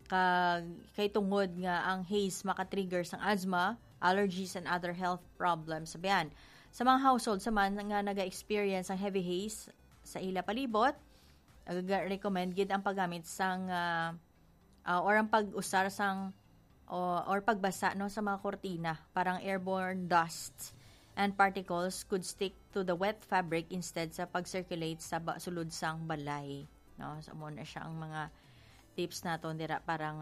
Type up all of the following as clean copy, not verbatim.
kay tungod nga ang haze maka-trigger sang asthma, allergies, and other health problems. Sabihan, sa mga household saman nga naga-experience ang heavy haze sa ila palibot, recommend gid ang paggamit sang or ang pag-usar sang or pagbasa no sa mga kortina, parang airborne dust and particles could stick to the wet fabric instead sa pag-circulate sa sulod sang balay, no. So mo na siya ang mga tips naton dira parang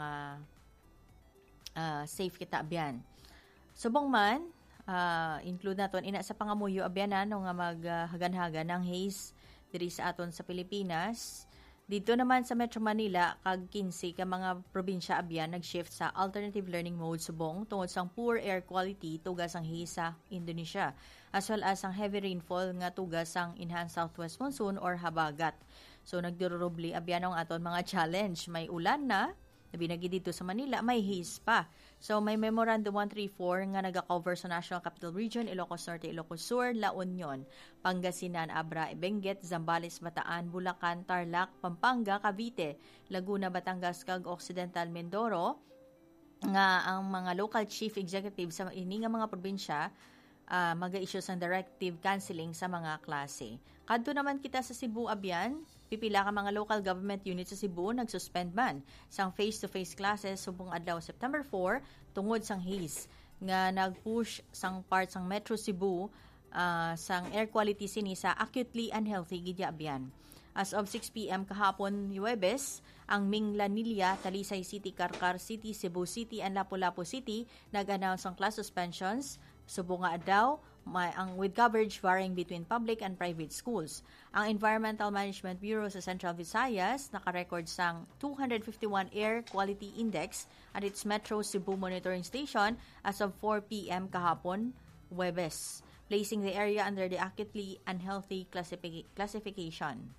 safe kita abyan. Subong man include naton ina sa pangamuyo abyanan no nga maghagan-hagan ng haze diri sa aton sa Pilipinas. Dito naman sa Metro Manila, kag 15 ka mga probinsya abyan nag-shift sa alternative learning mode subong tungod sang poor air quality tugas ang haze sa Indonesia, as well as ang heavy rainfall nga tugas ang enhanced southwest monsoon or habagat. So nagdurubli abyan ang aton mga challenge. May ulan na, nabinagi dito sa Manila, may haze pa. So may Memorandum 134 nga naga-cover sa National Capital Region, Ilocos Norte, Ilocos Sur, La Union, Pangasinan, Abra, Benguet, Zambales, Bataan, Bulacan, Tarlac, Pampanga, Cavite, Laguna, Batangas, kag Occidental Mindoro nga ang mga local chief executives sa ini nga mga probinsya maga-issue sang directive canceling sa mga klase. Kadto naman kita sa Cebu abyan, pipila ka mga local government units sa Cebu nagsuspend man sang face-to-face classes subong adlaw September 4 tungod sang haze nga nagpush sang part sang Metro Cebu sang air quality sini sa acutely unhealthy gidya abyan. As of 6 p.m. kahapon Huwebes, ang Minglanilla, Talisay City, Carcar City, Cebu City, and Lapu-Lapu City nag-announce ang class suspensions subong nga adlaw with coverage varying between public and private schools. Ang Environmental Management Bureau sa Central Visayas naka-record sang 251 Air Quality Index at its Metro Cebu Monitoring Station as of 4 p.m. kahapon Huwebes, placing the area under the acutely unhealthy classification.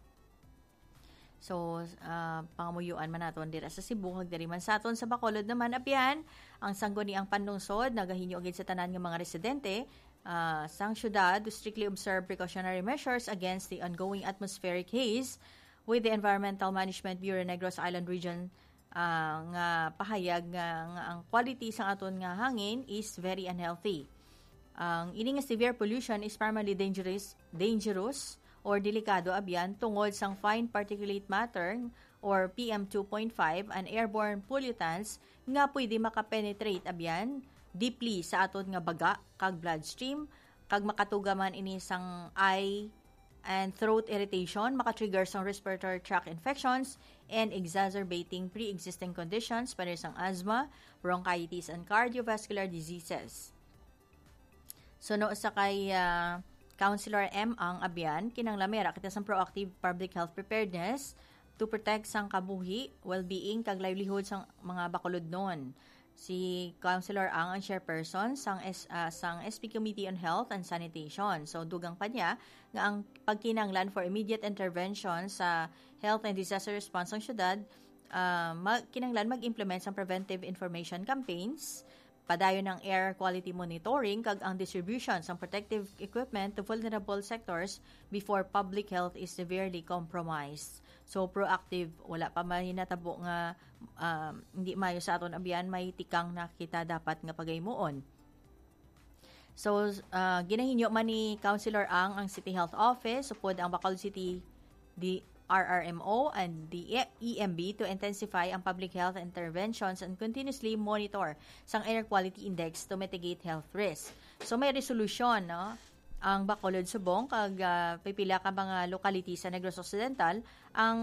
So, pangamuyuan man naton dira sa Cebu, hagdiri man sa aton sa Bacolod naman abyan, ang sangguniang panlungsod nagahinyo agad sa tanan nga mga residente sang syudad to strictly observe precautionary measures against the ongoing atmospheric haze, with the Environmental Management Bureau Negros Island Region nga pahayag nga ang quality sang aton nga hangin is very unhealthy. Ang ini nga severe pollution is primarily dangerous or delikado abyan tungod sang fine particulate matter or PM2.5 and airborne pollutants nga pwede makapenetrate abyan deeply sa aton nga baga kag bloodstream, kag makatuga man ini sang eye and throat irritation, makatrigger sang respiratory tract infections and exacerbating pre-existing conditions para sang asthma, bronchitis, and cardiovascular diseases. So no sa kay Councilor M. ang abyan, kinanglamera kita sang proactive public health preparedness to protect sang kabuhi, well-being, kag livelihood sang mga Bacolodnon. Si Councilor ang chairperson sang SP Committee on Health and Sanitation. So dugang pa niya nga ang pagkinanglan for immediate intervention sa health and disaster response ng syudad, kinanglan mag-implement sang preventive information campaigns, padayon ng air quality monitoring, kag ang distribution ng protective equipment to vulnerable sectors before public health is severely compromised. So, proactive, wala pa mahinatabo nga hindi mayo sa aton abyan, may tikang na kita dapat nga pagaymuon. So, ginahinyo man ni Councilor ang City Health Office, supod ang Bacolod City RRMO and the EMB to intensify ang public health interventions and continuously monitor sang air quality index to mitigate health risk. So may resolution no ang Bacolod Subong kag pipila ka mga locality sa Negros Occidental ang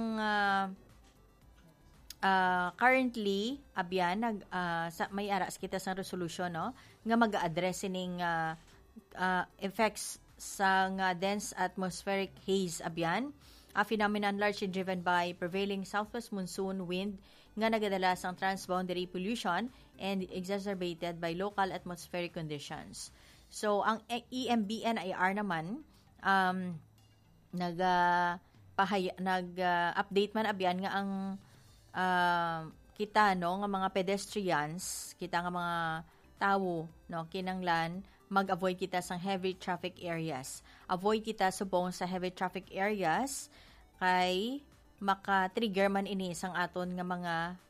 currently abyan may aras kita sa resolution no nga mag-address ning effects sa dense atmospheric haze abyan, a phenomenon largely driven by prevailing southwest monsoon wind nga nagadala sang transboundary pollution and exacerbated by local atmospheric conditions. So, ang EMBNIR naman, nag-update man abyan nga ang kita no nga mga pedestrians, kita nga mga tawo no kinanglan mag-avoid kita sa heavy traffic areas. Avoid kita subong sa heavy traffic areas kay maka-trigger man ini sang aton nga mga